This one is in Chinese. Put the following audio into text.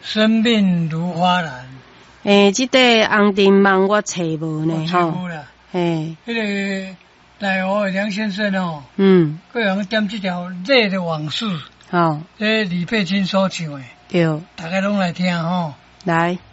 生命如花篮。 这块红尘梦我找无呢， 吼。啦。 迄个内湖的梁先生哦，各人点这条《热的往事》，这李佩清所唱的， 对， 大家拢来听吼。 来。